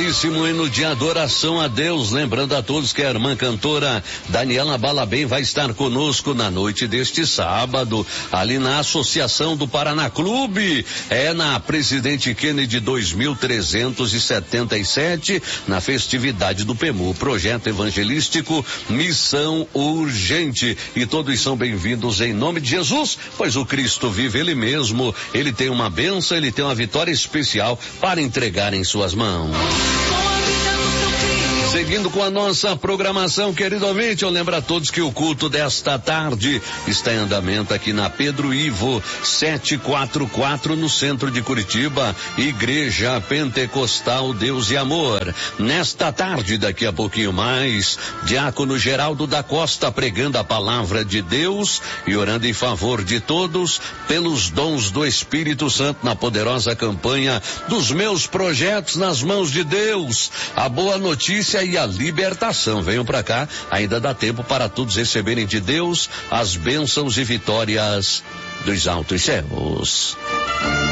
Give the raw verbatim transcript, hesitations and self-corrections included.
belíssimo hino de adoração a Deus, lembrando a todos que a irmã cantora Daniela Balabem vai estar conosco na noite deste sábado, ali na Associação do Paraná Clube, é na Presidente Kennedy dois mil trezentos e setenta e sete, na festividade do P E M U, Projeto Evangelístico Missão Urgente, e todos são bem-vindos em nome de Jesus, pois o Cristo vive ele mesmo, ele tem uma bênção, ele tem uma vitória especial para entregar em suas mãos. Seguindo com a nossa programação, querido ouvinte, eu lembro a todos que o culto desta tarde está em andamento aqui na Pedro Ivo setecentos e quarenta e quatro, no centro de Curitiba, Igreja Pentecostal Deus e Amor. Nesta tarde, daqui a pouquinho mais, Diácono Geraldo da Costa pregando a palavra de Deus e orando em favor de todos pelos dons do Espírito Santo na poderosa campanha dos meus projetos nas mãos de Deus. A boa notícia e a libertação. Venham para cá, ainda dá tempo para todos receberem de Deus as bênçãos e vitórias dos altos céus.